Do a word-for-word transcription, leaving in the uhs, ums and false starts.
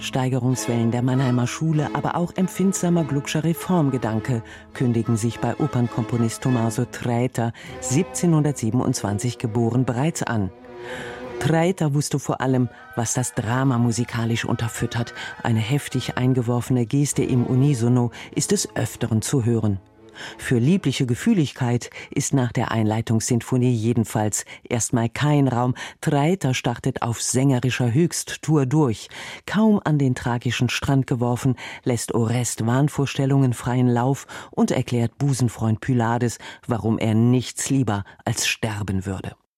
Steigerungswellen der Mannheimer Schule, aber auch empfindsamer Gluckscher Reformgedanke kündigen sich bei Opernkomponist Tommaso Traita, siebzehnhundertsiebenundzwanzig geboren, bereits an. Traita wusste vor allem, was das Drama musikalisch unterfüttert. Eine heftig eingeworfene Geste im Unisono ist des Öfteren zu hören. Für liebliche Gefühligkeit ist nach der Einleitungssinfonie jedenfalls erstmal kein Raum. Traita startet auf sängerischer Höchsttour durch. Kaum an den tragischen Strand geworfen, lässt Orest Wahnvorstellungen freien Lauf und erklärt Busenfreund Pylades, warum er nichts lieber als sterben würde.